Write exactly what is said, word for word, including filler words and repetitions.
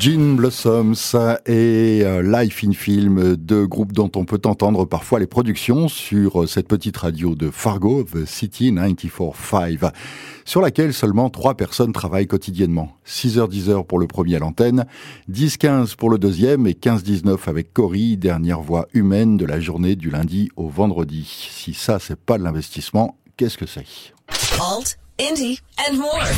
Gin Blossoms et Life in Film, deux groupes dont on peut entendre parfois les productions sur cette petite radio de Fargo, The City quatre-vingt-quatorze cinq, sur laquelle seulement trois personnes travaillent quotidiennement. six heures dix pour le premier à l'antenne, dix quinze pour le deuxième et quinze dix-neuf avec Cory, dernière voix humaine de la journée du lundi au vendredi. Si ça, c'est pas de l'investissement, qu'est-ce que c'est ? Alt, indie and more.